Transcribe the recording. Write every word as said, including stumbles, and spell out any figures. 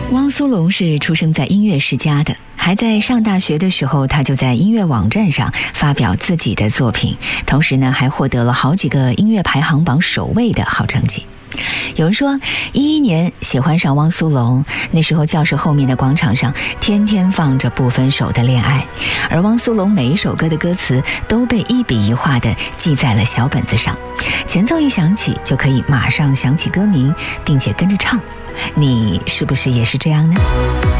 汪苏泷是出生在音乐世家的，还在上大学的时候，他就在音乐网站上发表自己的作品，同时呢，还获得了好几个音乐排行榜首位的好成绩。有人说，一一年喜欢上汪苏泷，那时候教室后面的广场上天天放着不分手的恋爱，而汪苏泷每一首歌的歌词都被一笔一画地记在了小本子上，前奏一响起就可以马上想起歌名，并且跟着唱。你是不是也是这样呢？